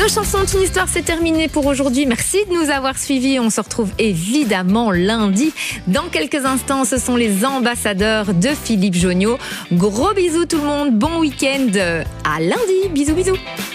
Nos chansons d'une histoire, c'est terminé pour aujourd'hui. Merci de nous avoir suivis. On se retrouve évidemment lundi. Dans quelques instants, ce sont les ambassadeurs de Philippe Jonniot. Gros bisous tout le monde. Bon week-end. À lundi. Bisous, bisous.